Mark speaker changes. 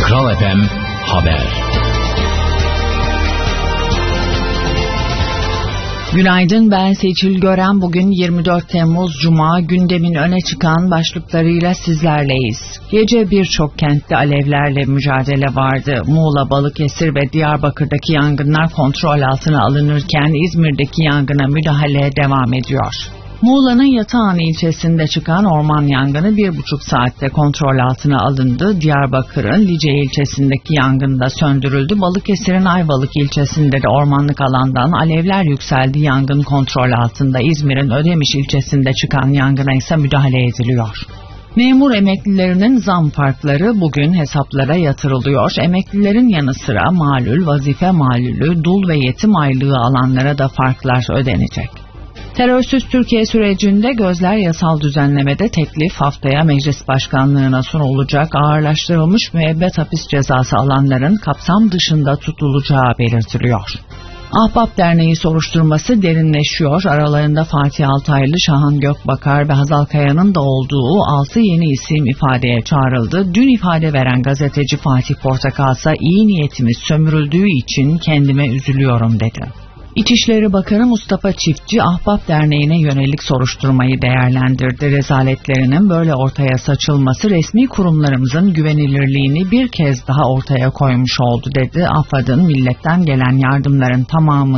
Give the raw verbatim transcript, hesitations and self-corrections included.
Speaker 1: Kral F M Haber.
Speaker 2: Günaydın, ben Seçil Gören. Bugün yirmi dört Temmuz Cuma, gündemin öne çıkan başlıklarıyla sizlerleyiz. Gece birçok kentte alevlerle mücadele vardı. Muğla, Balıkesir ve Diyarbakır'daki yangınlar kontrol altına alınırken İzmir'deki yangına müdahale devam ediyor. Muğla'nın Yatağan ilçesinde çıkan orman yangını bir buçuk saatte kontrol altına alındı. Diyarbakır'ın Lice ilçesindeki yangın da söndürüldü. Balıkesir'in Ayvalık ilçesinde de ormanlık alandan alevler yükseldi. Yangın kontrol altında. İzmir'in Ödemiş ilçesinde çıkan yangına ise müdahale ediliyor. Memur emeklilerinin zam farkları bugün hesaplara yatırılıyor. Emeklilerin yanı sıra malul, vazife malulü, dul ve yetim aylığı alanlara da farklar ödenecek. Terörsüz Türkiye sürecinde gözler yasal düzenlemede. Teklif haftaya meclis başkanlığına sunulacak. Ağırlaştırılmış müebbet hapis cezası alanların kapsam dışında tutulacağı belirtiliyor. Ahbap Derneği soruşturması derinleşiyor. Aralarında Fatih Altaylı, Şahan Gökbakar ve Hazal Kaya'nın da olduğu altı yeni isim ifadeye çağrıldı. Dün ifade veren gazeteci Fatih Portakalsa iyi niyetimiz sömürüldüğü için kendime üzülüyorum dedi. İçişleri Bakanı Mustafa Çiftçi, Ahbap Derneği'ne yönelik soruşturmayı değerlendirdi. Rezaletlerinin böyle ortaya saçılması resmi kurumlarımızın güvenilirliğini bir kez daha ortaya koymuş oldu dedi. A F A D'ın milletten gelen yardımların tamamı